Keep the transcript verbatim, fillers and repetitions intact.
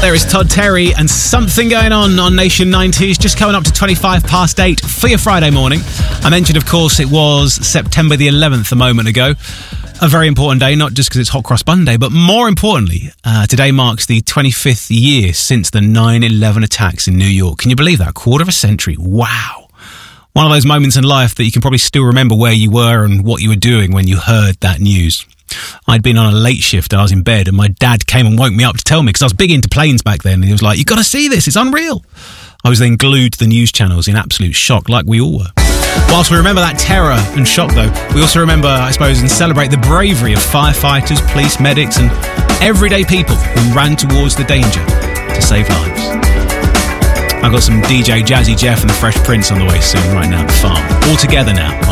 There is Todd Terry and Something Going On on Nation nineties, just coming up to twenty-five past eight for your Friday morning. I mentioned, of course, it was September the eleventh a moment ago. A very important day, not just because it's Hot Cross Bun Day, but more importantly, uh, today marks the twenty-fifth year since the nine eleven attacks in New York. Can you believe that? Quarter of a century. Wow. One of those moments in life that you can probably still remember where you were and what you were doing when you heard that news. I'd been on a late shift and I was in bed, and my dad came and woke me up to tell me, because I was big into planes back then, and he was like, "You've got to see this, it's unreal." I was then glued to the news channels in absolute shock, like we all were. Whilst we remember that terror and shock, though, we also remember, I suppose, and celebrate the bravery of firefighters, police, medics, and everyday people who ran towards the danger to save lives. I've got some D J Jazzy Jeff and the Fresh Prince on the way soon, right now at the farm. All together now.